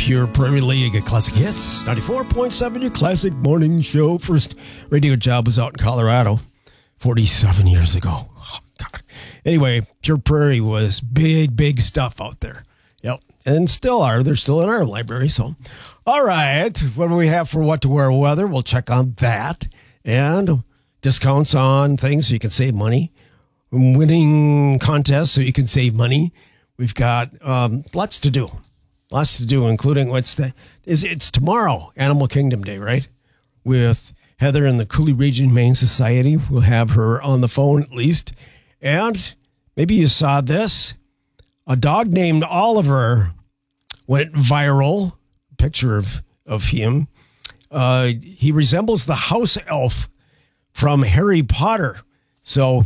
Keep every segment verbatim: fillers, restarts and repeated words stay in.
Pure Prairie League at Classic Hits. ninety-four point seven, your classic morning show. First radio job was out in Colorado forty-seven years ago. Oh, God. Anyway, Pure Prairie was big, big stuff out there. Yep. And still are. They're still in our library. So, all right. What do we have for what to wear weather? We'll check on that. And discounts on things so you can save money. Winning contests so you can save money. We've got um, lots to do. Lots to do, including what's the is it's tomorrow, Animal Kingdom Day, right? With Heather and the Cooley Region Humane Society. We'll have her on the phone at least. And maybe you saw this. A dog named Oliver went viral. Picture of, of him. Uh, he resembles the house elf from Harry Potter. So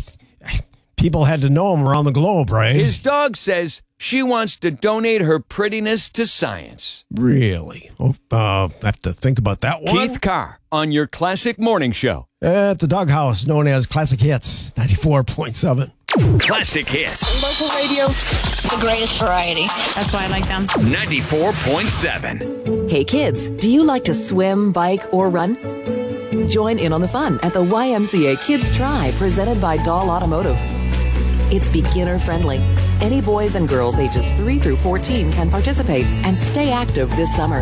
people had to know him around the globe, right? His dog says she wants to donate her prettiness to science. Really? Oh, uh, have to think about that one. Keith Carr on your Classic Morning Show. At the Doghouse, known as Classic Hits, ninety-four point seven. Classic Hits. Local radio, the greatest variety. That's why I like them. ninety-four point seven. Hey kids, do you like to swim, bike, or run? Join in on the fun at the Y M C A Kids Try, presented by Dahl Automotive. It's beginner friendly. Any boys and girls ages three through fourteen can participate and stay active this summer.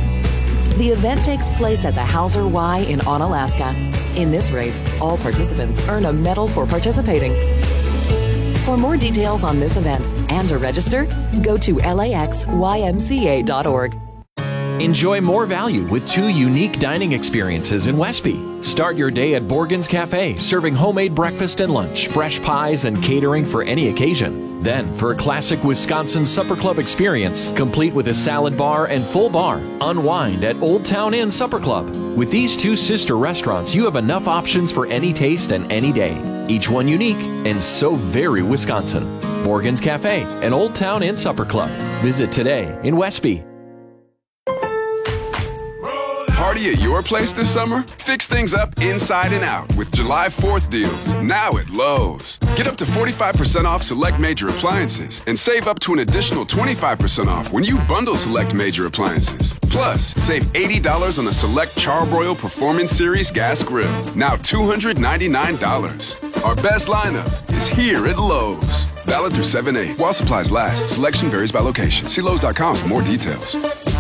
The event takes place at the Hauser Y in Onalaska. In this race, all participants earn a medal for participating. For more details on this event and to register, go to L A X Y M C A dot org. Enjoy more value with two unique dining experiences in Westby. Start your day at Borgen's Cafe, serving homemade breakfast and lunch, fresh pies, and catering for any occasion. Then, for a classic Wisconsin Supper Club experience, complete with a salad bar and full bar, unwind at Old Town Inn Supper Club. With these two sister restaurants, you have enough options for any taste and any day. Each one unique and so very Wisconsin. Borgen's Cafe and Old Town Inn Supper Club. Visit today in Westby. Party at your place this summer? Fix things up inside and out with July fourth deals, now at Lowe's. Get up to forty-five percent off select major appliances and save up to an additional twenty-five percent off when you bundle select major appliances. Plus, save eighty dollars on the select Charbroil Performance Series gas grill, now two hundred ninety-nine dollars. Our best lineup is here at Lowe's. Valid through seven eight. While supplies last, selection varies by location. See Lowe's dot com for more details.